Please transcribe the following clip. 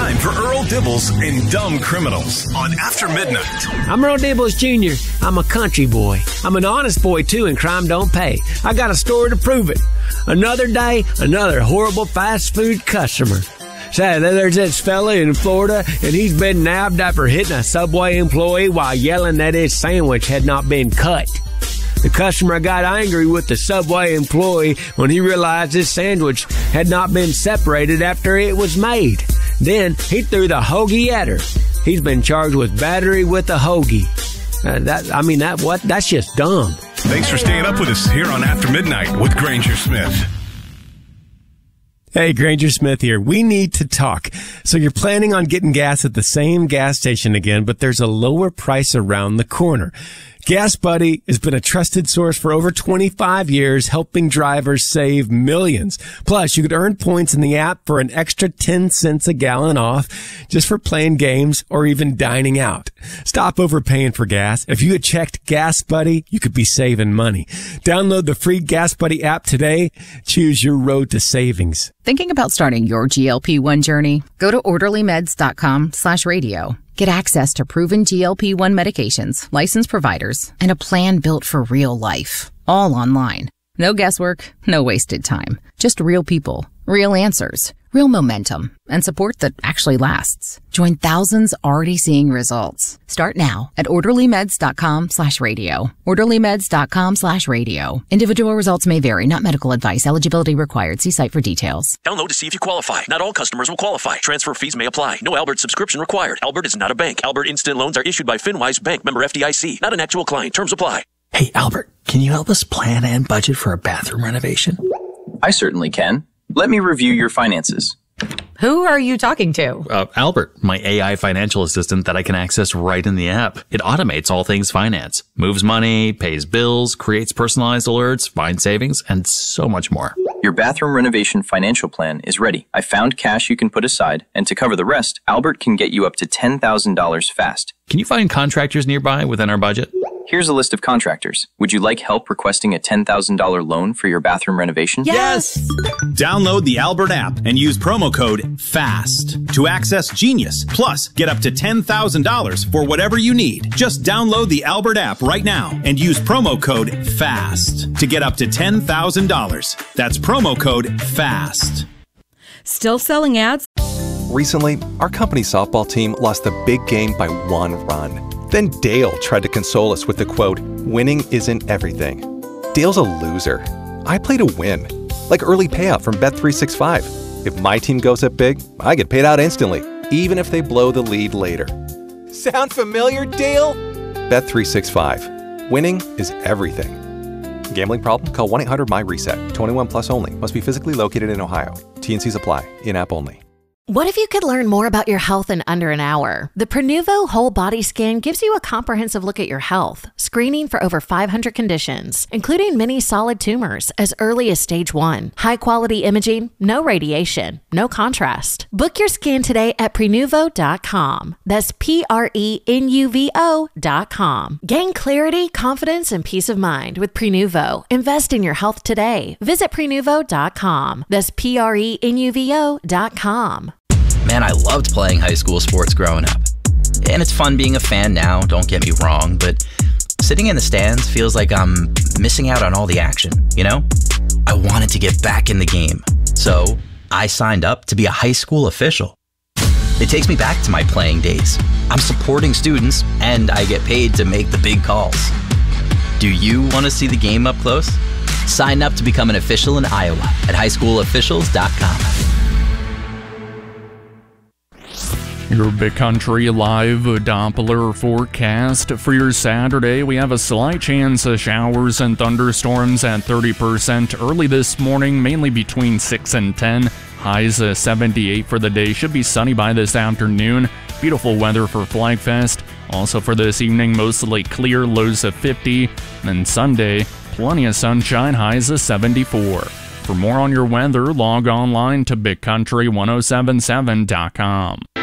time for Earl Dibbles and Dumb Criminals on After Midnight. I'm Earl Dibbles Jr. I'm a country boy. I'm an honest boy, too, and crime don't pay. I got a story to prove it. Another day, another horrible fast food customer. Say, there's this fella in Florida, and he's been nabbed after hitting a Subway employee while yelling that his sandwich had not been cut. The customer got angry with the Subway employee when he realized his sandwich had not been separated after it was made. Then he threw the hoagie at her. He's been charged with battery with a hoagie. That's just dumb. Thanks for staying up with us here on After Midnight with Granger Smith. Hey, Granger Smith here. We need to talk. So you're planning on getting gas at the same gas station again, but there's a lower price around the corner. Gas Buddy has been a trusted source for over 25 years, helping drivers save millions. Plus, you could earn points in the app for an extra 10 cents a gallon off just for playing games or even dining out. Stop overpaying for gas. If you had checked Gas Buddy, you could be saving money. Download the free Gas Buddy app today. Choose your road to savings. Thinking about starting your GLP-1 journey? Go to orderlymeds.com/radio. Get access to proven GLP-1 medications, licensed providers, and a plan built for real life. All online. No guesswork, no wasted time. Just real people, real answers, real momentum, and support that actually lasts. Join thousands already seeing results. Start now at orderlymeds.com/radio. orderlymeds.com/radio. Individual results may vary, not medical advice. Eligibility required. See site for details. Download to see if you qualify. Not all customers will qualify. Transfer fees may apply. No Albert subscription required. Albert is not a bank. Albert Instant Loans are issued by FinWise Bank, member FDIC. Not an actual client. Terms apply. Hey, Albert, can you help us plan and budget for a bathroom renovation? I certainly can. Let me review your finances. Who are you talking to? Albert, my AI financial assistant that I can access right in the app. It automates all things finance, moves money, pays bills, creates personalized alerts, finds savings, and so much more. Your bathroom renovation financial plan is ready. I found cash you can put aside, and to cover the rest, Albert can get you up to $10,000 fast. Can you find contractors nearby within our budget? Here's a list of contractors. Would you like help requesting a $10,000 loan for your bathroom renovation? Yes! Download the Albert app and use promo code FAST to access Genius. Plus, get up to $10,000 for whatever you need. Just download the Albert app right now and use promo code FAST to get up to $10,000. That's promo code FAST. Still selling ads? Recently, our company's softball team lost the big game by 1 run. Then Dale tried to console us with the quote, "Winning isn't everything." Dale's a loser. I play to win, like early payout from Bet365. If my team goes up big, I get paid out instantly, even if they blow the lead later. Sound familiar, Dale? Bet365. Winning is everything. Gambling problem? Call 1-800-MY-RESET. 21 plus only. Must be physically located in Ohio. T&Cs apply. In-app only. What if you could learn more about your health in under an hour? The Prenuvo Whole Body Scan gives you a comprehensive look at your health, screening for over 500 conditions, including many solid tumors as early as stage 1. High-quality imaging, no radiation, no contrast. Book your scan today at Prenuvo.com. That's Prenuvo.com. Gain clarity, confidence, and peace of mind with Prenuvo. Invest in your health today. Visit Prenuvo.com. That's Prenuvo.com. Man, I loved playing high school sports growing up. And it's fun being a fan now, don't get me wrong, but sitting in the stands feels like I'm missing out on all the action, you know? I wanted to get back in the game, so I signed up to be a high school official. It takes me back to my playing days. I'm supporting students, and I get paid to make the big calls. Do you want to see the game up close? Sign up to become an official in Iowa at highschoolofficials.com. Your Big Country Live Doppler forecast for your Saturday. We have a slight chance of showers and thunderstorms at 30% early this morning, mainly between 6 and 10. Highs 78 for the day. Should be sunny by this afternoon. Beautiful weather for Flag Fest. Also for this evening, mostly clear, lows of 50. Then Sunday, plenty of sunshine, highs of 74. For more on your weather, log online to bigcountry1077.com.